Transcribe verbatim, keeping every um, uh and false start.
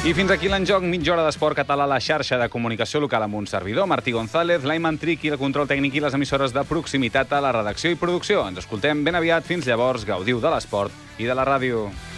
I fins aquí l'enjoc, mitja hora d'esport català a la xarxa de comunicació local amb un servidor, Martí González, l'Aiman Tric i el control tècnic i les emissores de proximitat a la redacció i producció. Ens escoltem ben aviat. Fins llavors, gaudiu de l'esport i de la ràdio.